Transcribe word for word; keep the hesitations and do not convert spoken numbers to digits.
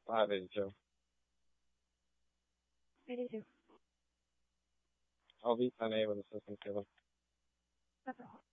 five eighty-two. eighty-two. I'll be ten A with assistant Caleb. That's all.